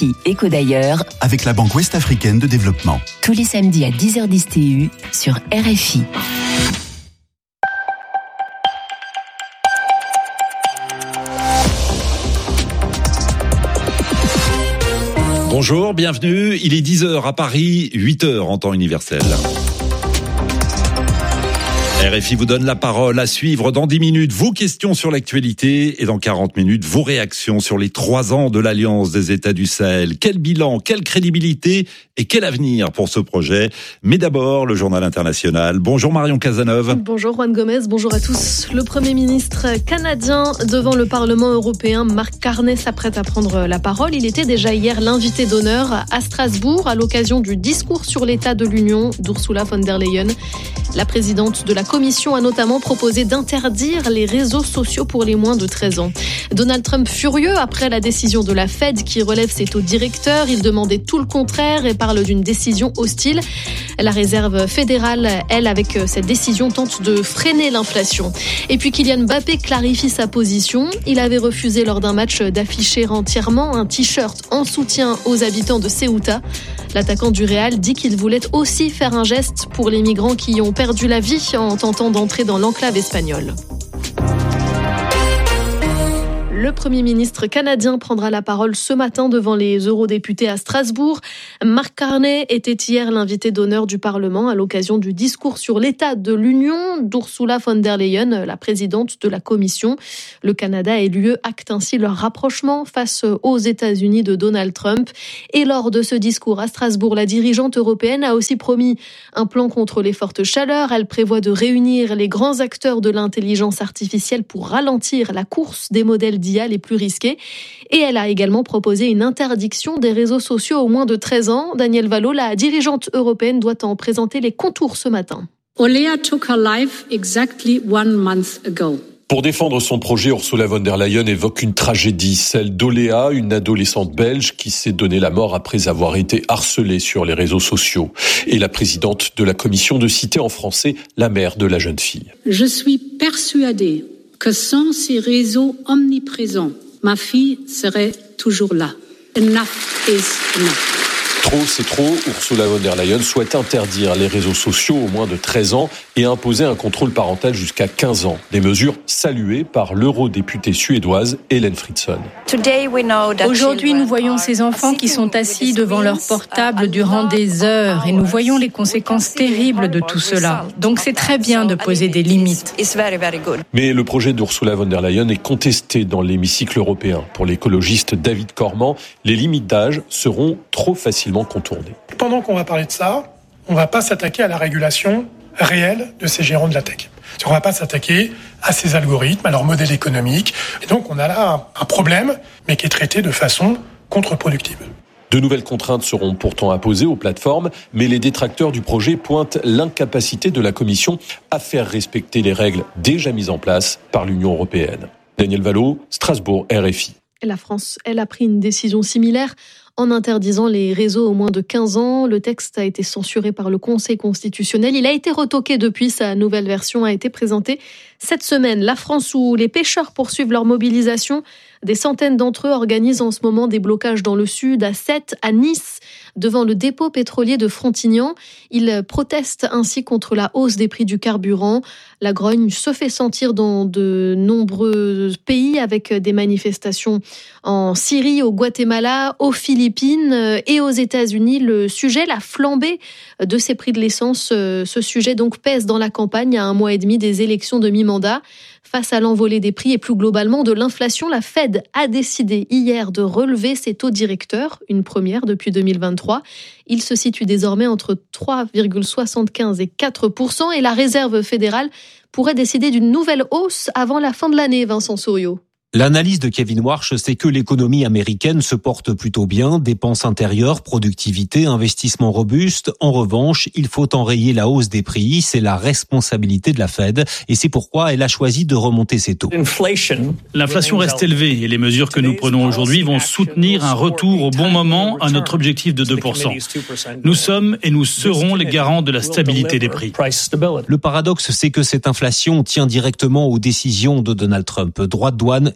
RFI Écho d'ailleurs avec la Banque Ouest-Africaine de Développement. Tous les samedis à 10h10 TU sur RFI. Bonjour, bienvenue. Il est 10h à Paris, 8h en temps universel. RFI vous donne la parole à suivre dans 10 minutes. Vos questions sur l'actualité et dans 40 minutes, vos réactions sur les 3 ans de l'Alliance des États du Sahel. Quel bilan, quelle crédibilité et quel avenir pour ce projet. Mais d'abord, le journal international. Bonjour Marion Cazeneuve. Bonjour Juan Gomez, bonjour à tous. Le Premier ministre canadien devant le Parlement européen, Mark Carney, s'apprête à prendre la parole. Il était déjà hier l'invité d'honneur à Strasbourg à l'occasion du discours sur l'état de l'Union d'Ursula von der Leyen. La présidente de la Commission a notamment proposé d'interdire les réseaux sociaux pour les moins de 13 ans. Donald Trump furieux après la décision de la Fed qui relève ses taux directeurs. Il demandait tout le contraire et parle d'une décision hostile. La Réserve fédérale, elle, avec cette décision, tente de freiner l'inflation. Et puis Kylian Mbappé clarifie sa position. Il avait refusé lors d'un match d'afficher entièrement un t-shirt en soutien aux habitants de Ceuta. L'attaquant du Real dit qu'il voulait aussi faire un geste pour les migrants qui ont perdu la vie en tentant d'entrer dans l'enclave espagnole. Le Premier ministre canadien prendra la parole ce matin devant les eurodéputés à Strasbourg. Mark Carney était hier l'invité d'honneur du Parlement à l'occasion du discours sur l'état de l'Union d'Ursula von der Leyen, la présidente de la Commission. Le Canada et l'UE actent ainsi leur rapprochement face aux États-Unis de Donald Trump. Et lors de ce discours à Strasbourg, la dirigeante européenne a aussi promis un plan contre les fortes chaleurs. Elle prévoit de réunir les grands acteurs de l'intelligence artificielle pour ralentir la course des modèles d'IA les plus risqués. Et elle a également proposé une interdiction des réseaux sociaux aux moins de 13 ans. Danielle Vallot, la dirigeante européenne, doit en présenter les contours ce matin. Olea took her life exactly 1 month ago. Pour défendre son projet, Ursula von der Leyen évoque une tragédie, celle d'Olea, une adolescente belge qui s'est donné la mort après avoir été harcelée sur les réseaux sociaux. Et la présidente de la commission de citer en français la mère de la jeune fille. Je suis persuadée que sans ces réseaux omniprésents, ma fille serait toujours là. Enough is enough. Trop, c'est trop. Ursula von der Leyen souhaite interdire les réseaux sociaux aux moins de 13 ans et imposer un contrôle parental jusqu'à 15 ans. Des mesures saluées par l'eurodéputée suédoise Hélène Fritzon. Aujourd'hui, nous voyons ces enfants qui sont assis devant leur portable durant des heures et nous voyons les conséquences terribles de tout cela. Donc c'est très bien de poser des limites. Mais le projet d'Ursula von der Leyen est contesté dans l'hémicycle européen. Pour l'écologiste David Corman, les limites d'âge seront trop facilement contournées. Pendant qu'on va parler de ça, on ne va pas s'attaquer à la régulation réelle de ces géants de la tech. On ne va pas s'attaquer à ces algorithmes, à leur modèle économique. Et donc on a là un problème, mais qui est traité de façon contre-productive. De nouvelles contraintes seront pourtant imposées aux plateformes, mais les détracteurs du projet pointent l'incapacité de la Commission à faire respecter les règles déjà mises en place par l'Union européenne. Danielle Vallot, Strasbourg, RFI. La France, elle a pris une décision similaire en interdisant les réseaux aux moins de 15 ans. Le texte a été censuré par le Conseil constitutionnel. Il a été retoqué depuis. Sa nouvelle version a été présentée cette semaine. La France, où les pêcheurs poursuivent leur mobilisation. Des centaines d'entre eux organisent en ce moment des blocages dans le sud, à Sète, à Nice, devant le dépôt pétrolier de Frontignan. Ils protestent ainsi contre la hausse des prix du carburant. La grogne se fait sentir dans de nombreux pays avec des manifestations en Syrie, au Guatemala, aux Philippines et aux États-Unis. Le sujet, la flambée de ces prix de l'essence, ce sujet donc pèse dans la campagne à 1 mois et demi des élections de mi-mandat. Face à l'envolée des prix et plus globalement de l'inflation, la Fed a décidé hier de relever ses taux directeurs, une première depuis 2023. Il se situe désormais entre 3,75 et 4%, et la Réserve fédérale pourrait décider d'une nouvelle hausse avant la fin de l'année, Vincent Souriau. L'analyse de Kevin Warsh, c'est que l'économie américaine se porte plutôt bien, dépenses intérieures, productivité, investissements robustes. En revanche, il faut enrayer la hausse des prix, c'est la responsabilité de la Fed et c'est pourquoi elle a choisi de remonter ses taux. L'inflation reste élevée et les mesures que nous prenons aujourd'hui vont soutenir un retour au bon moment à notre objectif de 2%. Nous sommes et nous serons les garants de la stabilité des prix. Le paradoxe, c'est que cette inflation tient directement aux décisions de Donald Trump. Droits de douane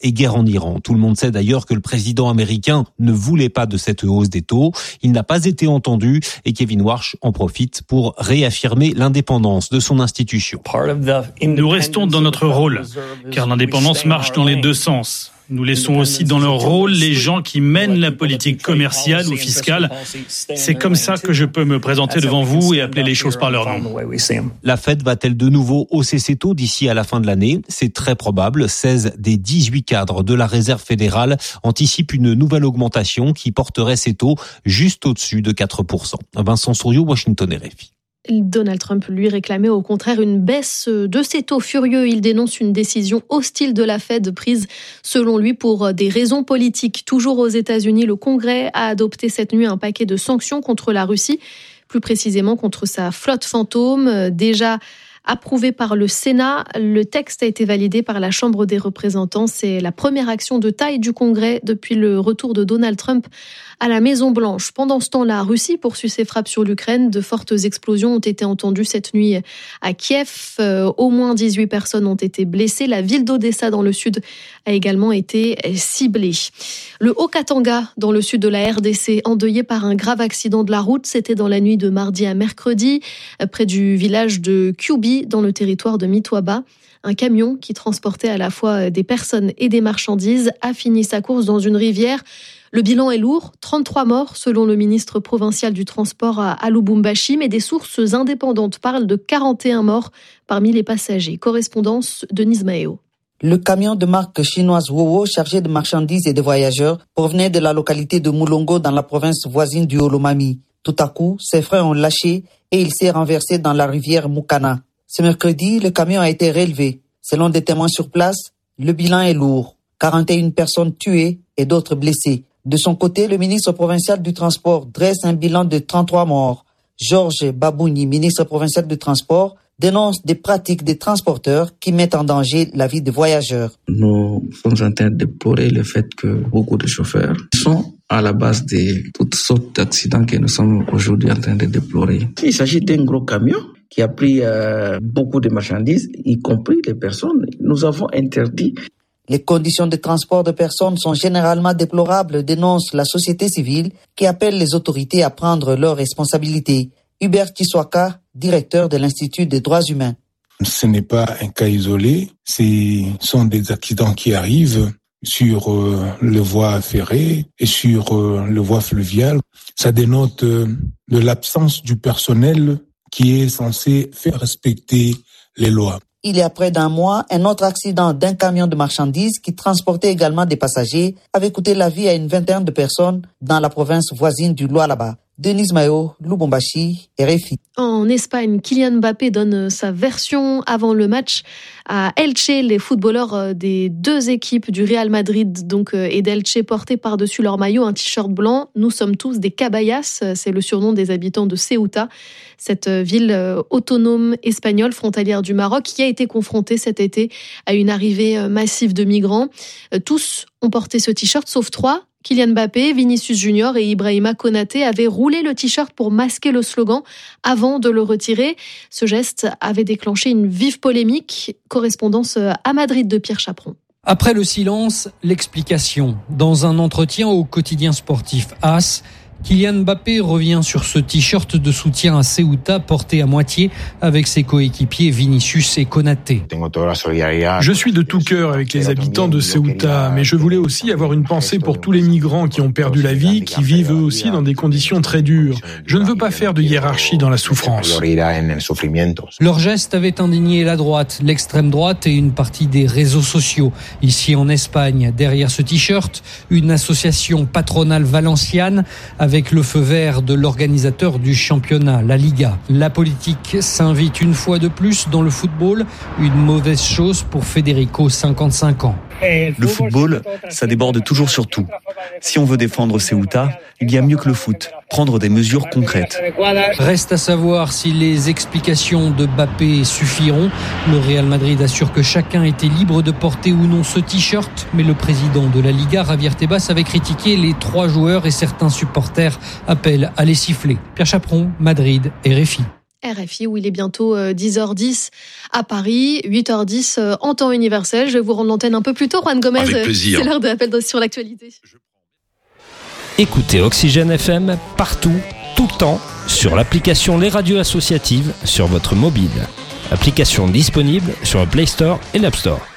et guerre en Iran. Tout le monde sait d'ailleurs que le président américain ne voulait pas de cette hausse des taux. Il n'a pas été entendu et Kevin Warsh en profite pour réaffirmer l'indépendance de son institution. Nous restons dans notre rôle, car l'indépendance marche dans les deux sens. Nous laissons aussi dans leur rôle les gens qui mènent la politique commerciale ou fiscale. C'est comme ça que je peux me présenter devant vous et appeler les choses par leur nom. La Fed va-t-elle de nouveau hausser ses taux d'ici à la fin de l'année ? C'est très probable. 16 des 18 cadres de la Réserve fédérale anticipent une nouvelle augmentation qui porterait ses taux juste au-dessus de 4%. Vincent Souriau, Washington RFI. Donald Trump, lui, réclamait au contraire une baisse de ses taux. Furieux, il dénonce une décision hostile de la Fed prise, selon lui, pour des raisons politiques. Toujours aux États-Unis, le Congrès a adopté cette nuit un paquet de sanctions contre la Russie, plus précisément contre sa flotte fantôme, déjà approuvé par le Sénat. Le texte a été validé par la Chambre des représentants. C'est la première action de taille du Congrès depuis le retour de Donald Trump à la Maison-Blanche. Pendant ce temps, la Russie poursuit ses frappes sur l'Ukraine. De fortes explosions ont été entendues cette nuit à Kiev. Au moins 18 personnes ont été blessées. La ville d'Odessa, dans le sud, a également été ciblée. Le Haut-Katanga, dans le sud de la RDC, endeuillé par un grave accident de la route. C'était dans la nuit de mardi à mercredi, près du village de Kyubi, dans le territoire de Mitwaba. Un camion qui transportait à la fois des personnes et des marchandises a fini sa course dans une rivière. Le bilan est lourd, 33 morts selon le ministre provincial du transport à Lubumbashi, mais des sources indépendantes parlent de 41 morts parmi les passagers. Correspondance Denise Maheo. Le camion de marque chinoise Wowo, chargé de marchandises et de voyageurs, provenait de la localité de Mulongo dans la province voisine du Olomami. Tout à coup, ses freins ont lâché et il s'est renversé dans la rivière Mukana. Ce mercredi, le camion a été relevé. Selon des témoins sur place, le bilan est lourd. 41 personnes tuées et d'autres blessées. De son côté, le ministre provincial du Transport dresse un bilan de 33 morts. Georges Babouni, ministre provincial du Transport, dénonce des pratiques des transporteurs qui mettent en danger la vie des voyageurs. Nous sommes en train de déplorer le fait que beaucoup de chauffeurs sont à la base de toutes sortes d'accidents que nous sommes aujourd'hui en train de déplorer. Il s'agit d'un gros camion qui a pris beaucoup de marchandises, y compris les personnes. Nous avons interdit. Les conditions de transport de personnes sont généralement déplorables, dénonce la société civile qui appelle les autorités à prendre leurs responsabilités. Hubert Chiswaka, directeur de l'Institut des droits humains. Ce n'est pas un cas isolé, ce sont des accidents qui arrivent sur le voie ferrée et sur le voie fluviale. Ça dénote de l'absence du personnel qui est censé faire respecter les lois. Il y a près d'un mois, un autre accident d'un camion de marchandises qui transportait également des passagers avait coûté la vie à une vingtaine de personnes dans la province voisine du Lualaba. Denise Maheo, Lubumbashi, RFI. En Espagne, Kylian Mbappé donne sa version avant le match à Elche. Les footballeurs des deux équipes du Real Madrid et d'Elche portaient par-dessus leur maillot un t-shirt blanc. Nous sommes tous des caballas, c'est le surnom des habitants de Ceuta, cette ville autonome espagnole frontalière du Maroc qui a été confrontée cet été à une arrivée massive de migrants. Tous ont porté ce t-shirt, sauf 3. Kylian Mbappé, Vinicius Junior et Ibrahima Konaté avaient roulé le t-shirt pour masquer le slogan avant de le retirer. Ce geste avait déclenché une vive polémique. Correspondance à Madrid de Pierre Chaperon. Après le silence, l'explication. Dans un entretien au quotidien sportif AS, Kylian Mbappé revient sur ce t-shirt de soutien à Ceuta porté à moitié avec ses coéquipiers Vinicius et Konaté. Je suis de tout cœur avec les habitants de Ceuta, mais je voulais aussi avoir une pensée pour tous les migrants qui ont perdu la vie, qui vivent eux aussi dans des conditions très dures. Je ne veux pas faire de hiérarchie dans la souffrance. Leur geste avait indigné la droite, l'extrême droite et une partie des réseaux sociaux. Ici en Espagne, derrière ce t-shirt, une association patronale valenciane avec le feu vert de l'organisateur du championnat, la Liga. La politique s'invite une fois de plus dans le football, une mauvaise chose pour Federico, 55 ans. Le football, ça déborde toujours sur tout. Si on veut défendre Ceuta, il y a mieux que le foot, prendre des mesures concrètes. Reste à savoir si les explications de Mbappé suffiront. Le Real Madrid assure que chacun était libre de porter ou non ce t-shirt, mais le président de la Liga, Javier Tebas, avait critiqué les 3 joueurs et certains supporters appellent à les siffler. Pierre Chaperon, Madrid, RFI. RFI, où il est bientôt 10h10 à Paris, 8h10 en temps universel. Je vais vous rendre l'antenne un peu plus tôt, Juan Gomez. Avec plaisir. C'est l'heure de l'appel sur l'actualité. Écoutez Oxygène FM partout, tout le temps, sur l'application Les Radios Associatives sur votre mobile. Application disponible sur le Play Store et l'App Store.